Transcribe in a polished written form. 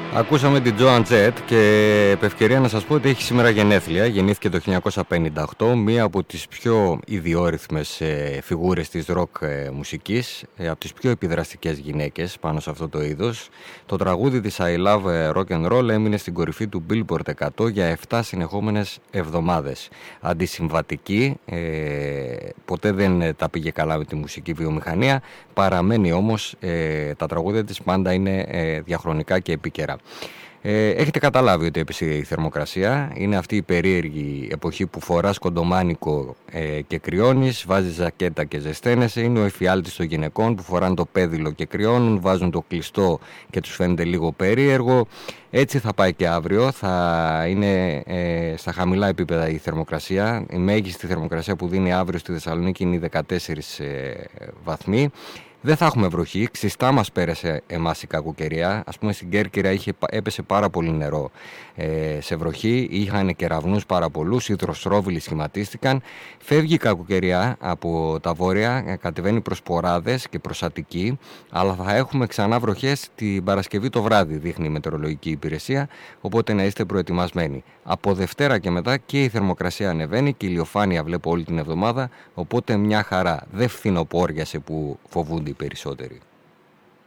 Ακούσαμε την Joan Jett και επ' ευκαιρία να σας πω ότι έχει σήμερα γενέθλια. Γεννήθηκε το 1958, μία από τις πιο ιδιόρυθμες φιγούρες της ροκ μουσικής, από τις πιο επιδραστικές γυναίκες πάνω σε αυτό το είδος. Το τραγούδι της I Love Rock and Roll έμεινε στην κορυφή του Billboard 100 για 7 συνεχόμενες εβδομάδες. Αντισυμβατική, ποτέ δεν τα πήγε καλά με τη μουσική βιομηχανία, παραμένει όμως, τα τραγούδια της πάντα είναι διαχρονικά και επίκαιρα. Έχετε καταλάβει ότι έπεσε η θερμοκρασία. Είναι αυτή η περίεργη εποχή που φοράς κοντομάνικο και κρυώνεις, βάζεις ζακέτα και ζεσταίνεσαι. Είναι ο εφιάλτης των γυναικών που φοράνε το πέδιλο και κρυώνουν, βάζουν το κλειστό και τους φαίνεται λίγο περίεργο. Έτσι θα πάει και αύριο. Θα είναι στα χαμηλά επίπεδα η θερμοκρασία. Η μέγιστη θερμοκρασία που δίνει αύριο στη Θεσσαλονίκη είναι οι 14 βαθμοί. Δεν θα έχουμε βροχή, ξιστά μας πέρασε εμάς η κακοκαιρία. Ας πούμε στην Κέρκυρα έπεσε πάρα πολύ νερό σε βροχή, είχαν κεραυνούς πάρα πολλούς, υδροστρόβιλοι σχηματίστηκαν. Φεύγει η κακοκαιρία από τα βόρεια, κατεβαίνει προς Ποράδες και προς Αττική, αλλά θα έχουμε ξανά βροχές την Παρασκευή το βράδυ, δείχνει η Μετεωρολογική Υπηρεσία, οπότε να είστε προετοιμασμένοι. Από Δευτέρα και μετά και η θερμοκρασία ανεβαίνει και η ηλιοφάνεια βλέπω όλη την εβδομάδα, οπότε μια χαρά. Δεν φθινοπόριασε που φοβούνται οι περισσότεροι.